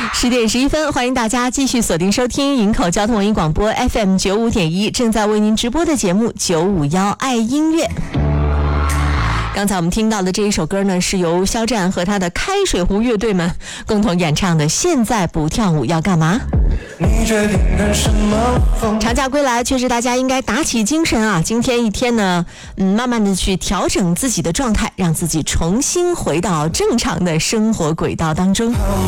10:11，欢迎大家继续锁定收听营口交通文艺广播 FM 95.1，正在为您直播的节目951爱音乐。刚才我们听到的这一首歌呢，是由肖战和他的开水壶乐队们共同演唱的《现在不跳舞要干嘛》。长假归来，确实大家应该打起精神啊！今天一天呢，慢慢的去调整自己的状态，让自己重新回到正常的生活轨道当中。